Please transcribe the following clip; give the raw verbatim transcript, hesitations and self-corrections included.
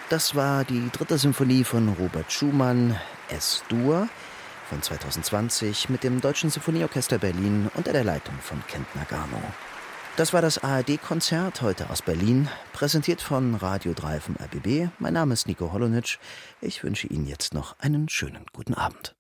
Das war die dritte Symphonie von Robert Schumann, Es-Dur, von zweitausendzwanzig mit dem Deutschen Sinfonieorchester Berlin unter der Leitung von Kent Nagano. Das war das A R D-Konzert heute aus Berlin, präsentiert von Radio drei vom R B B. Mein Name ist Nico Holonitsch. Ich wünsche Ihnen jetzt noch einen schönen guten Abend.